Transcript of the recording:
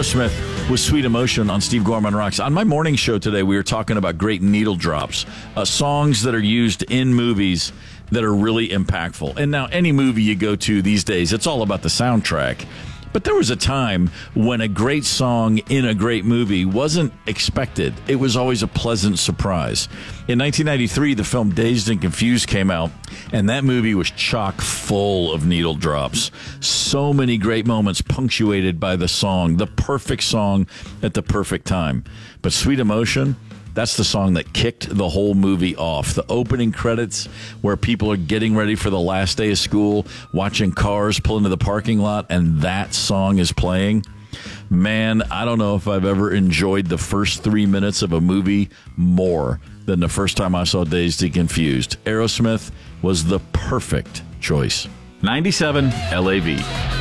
Aerosmith with Sweet Emotion on Steve Gorman Rocks. On my morning show today, we were talking about great needle drops, songs that are used in movies that are really impactful. And now any movie you go to these days, it's all about the soundtrack. But there was a time when a great song in a great movie wasn't expected. It was always a pleasant surprise. In 1993, the film Dazed and Confused came out, and that movie was chock full of needle drops. So many great moments punctuated by the song, the perfect song at the perfect time. But Sweet Emotion, that's the song that kicked the whole movie off. The opening credits where people are getting ready for the last day of school, watching cars pull into the parking lot, and that song is playing. Man, I don't know if I've ever enjoyed the first 3 minutes of a movie more than the first time I saw Dazed and Confused. Aerosmith was the perfect choice. 97 LAV.